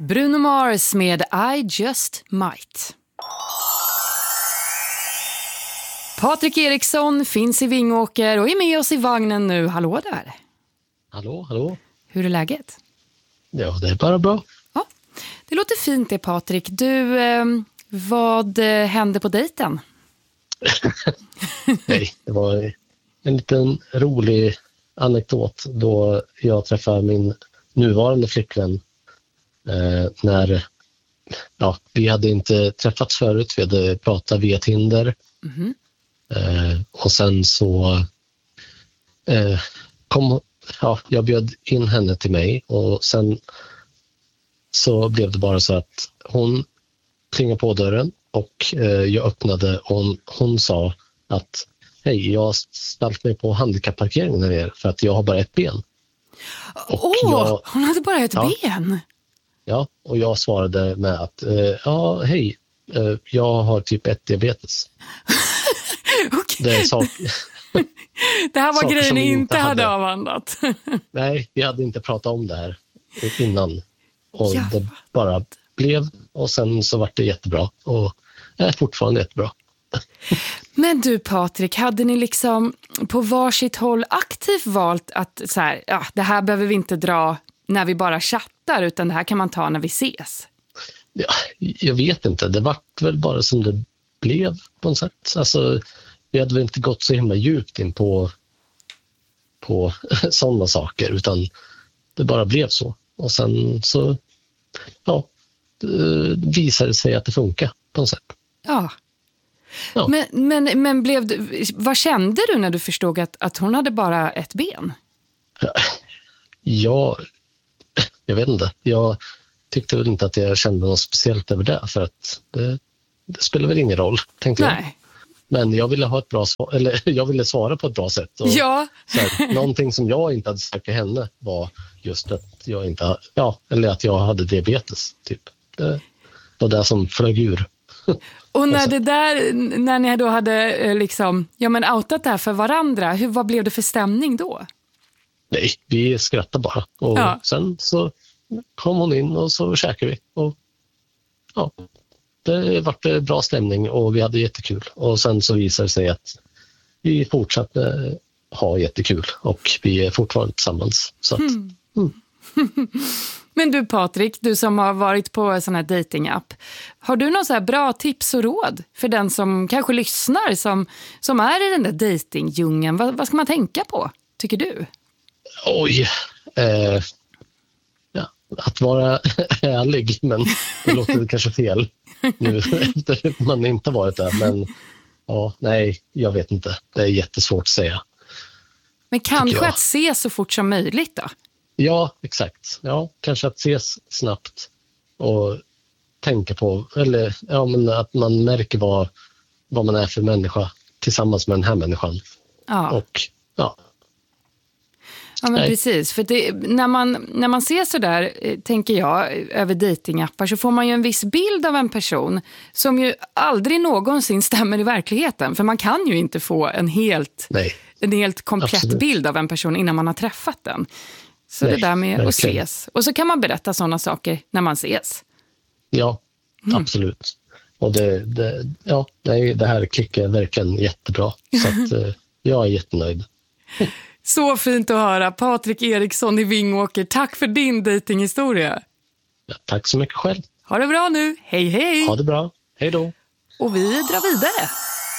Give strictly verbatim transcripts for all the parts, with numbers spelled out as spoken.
Bruno Mars med I Just Might. Patrik Eriksson finns i Vingåker och är med oss i vagnen nu. Hallå där. Hallå, hallå. Hur är läget? Ja, det är bara bra. Ja, det låter fint det, Patrik. Du, eh, vad eh, hände på dejten? Nej, det var en liten rolig anekdot då jag träffade min nuvarande flickvän. Eh, när ja, vi hade inte träffats förut, vi hade pratat via Tinder. Mm-hmm. Eh, och sen så eh, kom ja, jag bjöd in henne till mig och sen så blev det bara så att hon klingade på dörren och eh, jag öppnade och hon, hon sa att hej, jag har ställt mig på handikappparkeringen här nere för att jag har bara ett ben. Åh, oh, jag, hon hade bara ett ja, ben? Ja, och jag svarade med att eh, ja, hej, eh, jag har typ ett diabetes. Okay. Det är sak- Det här var grejen ni inte, inte hade, hade avhandlat. Nej, vi hade inte pratat om det här innan. Och ja. Det bara blev. Och sen så var det jättebra. Och är fortfarande jättebra. Men du, Patrik, hade ni liksom på varsitt håll aktivt valt att så här, ja, det här behöver vi inte dra när vi bara chattar, utan det här kan man ta när vi ses? Ja, jag vet inte. Det var väl bara som det blev på något sätt. Alltså, vi hade väl inte gått så himla djupt in på, på sådana saker, utan det bara blev så. Och sen så ja, det visade sig att det funkar på något sätt. Ja. ja. Men, men, men blev du, vad kände du när du förstod att, att hon hade bara ett ben? Ja, jag vet inte. Jag tyckte väl inte att jag kände något speciellt över det, för att det, det spelar väl ingen roll, tänkte jag. Nej. Men jag ville ha ett bra svar, eller jag ville svara på ett bra sätt. Och ja. så här, någonting som jag inte hade sagt till henne var just att jag inte, ja, eller att jag hade diabetes typ. Det var det som flög ur. Och när det där, när ni då hade liksom, ja men outat det här för varandra, hur, vad blev det för stämning då? Nej, vi skrattade bara. Och ja. Sen så kom hon in och så käkade vi. Och ja, det var bra stämning och vi hade jättekul. Och sen så visade det sig att vi fortsatte ha jättekul och vi är fortfarande tillsammans. Så att, mm. Mm. Men du, Patrik, du som har varit på en sån här datingapp, har du någon så här bra tips och råd för den som kanske lyssnar, som, som är i den där datingdjungeln? Vad, vad ska man tänka på, tycker du? Oj, eh, ja, att vara ärlig, men det låter kanske fel nu efter man inte varit där. Men ja, nej, jag vet inte. Det är jättesvårt att säga. Men kanske att se så fort som möjligt då? Ja, exakt. Ja, kanske att ses snabbt och tänka på, eller ja, men att man märker vad, vad man är för människa tillsammans med den här människan. Ja. Och ja. Ja, men Nej. precis. För det, när, man, när man ser så där, tänker jag, över datingappar, så får man ju en viss bild av en person som ju aldrig någonsin stämmer i verkligheten. För man kan ju inte få en helt, Nej. en helt komplett Absolut. bild av en person innan man har träffat den. Så Nej, det där med verkligen. att ses. Och så kan man berätta sådana saker när man ses. Ja, mm. absolut. Och det, det, ja, det, det här klickar verkligen jättebra. Så att, jag är jättenöjd. Så fint att höra. Patrik Eriksson i Vingåker. Tack för din datinghistoria. Ja, tack så mycket själv. Ha det bra nu. Hej, hej. Ha det bra. Hej då. Och vi drar vidare.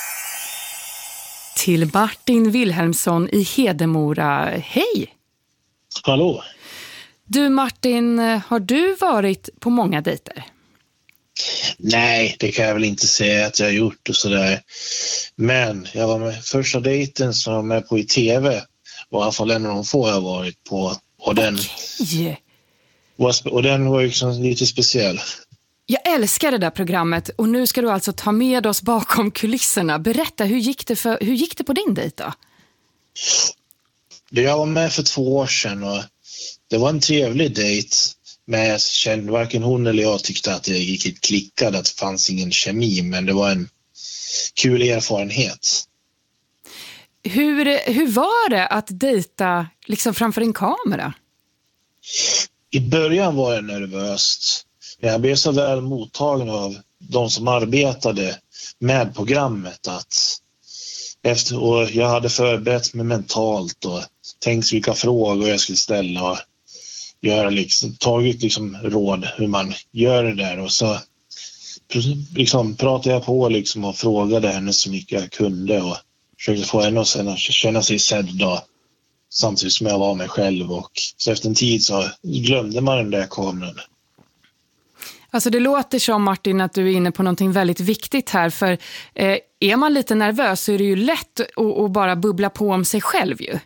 Till Martin Wilhelmsson i Hedemora. Hej. Hallå. Du Martin, har du varit på många dejter? Nej, det kan jag väl inte säga att jag har gjort och sådär. Men jag var med första dejten som jag var med på i tv. Var i alla fall en av de få jag har varit på. Och den, okay. var, och den var ju liksom lite speciell. Jag älskar det där programmet och nu ska du alltså ta med oss bakom kulisserna. Berätta, hur gick det, för, hur gick det på din dejt då? Jag var med för två år sedan och det var en trevlig dejt. Men jag kände, varken hon eller jag tyckte att det gick klickade, att det fanns ingen kemi. Men det var en kul erfarenhet. Hur, hur var det att dejta liksom framför en kamera? I början var det nervöst. jag blev så väl mottagen av de som arbetade med programmet att efter, och jag hade förberett mig mentalt och tänkt vilka frågor jag skulle ställa och göra liksom, tagit liksom råd hur man gör det där, och så liksom pratade jag på liksom och frågade henne så mycket jag kunde och försökte få henne att känna sig sedd då, samtidigt som jag var mig själv, och så efter en tid så glömde man den där kameran. Alltså det låter som, Martin, att du är inne på någonting väldigt viktigt här, för eh, är man lite nervös så är det ju lätt att, att bara bubbla på om sig själv ju.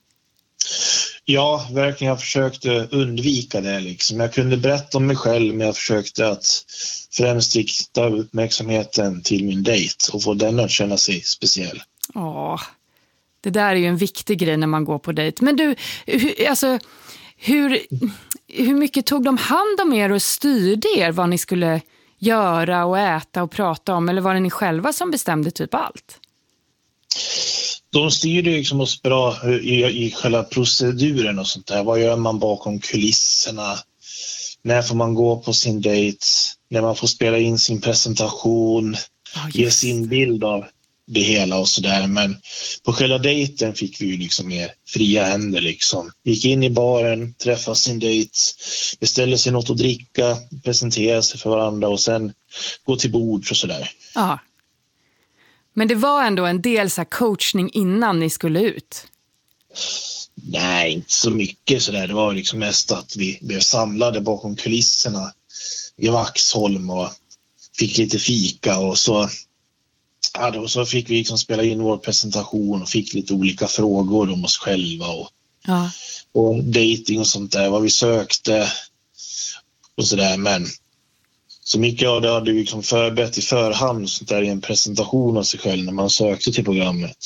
Ja, verkligen. Jag försökte undvika det liksom. Jag kunde berätta om mig själv, men jag försökte att främst rikta uppmärksamheten till min dejt och få den att känna sig speciell. Ja, det där är ju en viktig grej när man går på dejt. Men du, hur, alltså, hur, hur mycket tog de hand om er och styrde er vad ni skulle göra och äta och prata om? Eller var det ni själva som bestämde typ allt? De styrde liksom oss bra i, i själva proceduren och sånt där. Vad gör man bakom kulisserna? När får man gå på sin dejt? När man får spela in sin presentation? Oh, ge sin bild av det hela och sådär. Men på själva dejten fick vi ju liksom mer fria händer liksom. Gick in i baren, träffade sin dejt, beställde sig något att dricka, presenterade sig för varandra och sen gå till bords och sådär. Ja. Men det var ändå en del så här coachning innan ni skulle ut? Nej, inte så mycket sådär. Det var liksom mest att vi blev samlade bakom kulisserna i Vaxholm och fick lite fika och så, ja, då, så fick vi liksom spela in vår presentation och fick lite olika frågor om oss själva och, ja. och dating och sånt där, vad vi sökte och sådär. Men så mycket av det hade vi liksom förberett i förhand sånt där, i en presentation av sig själv när man sökte till programmet.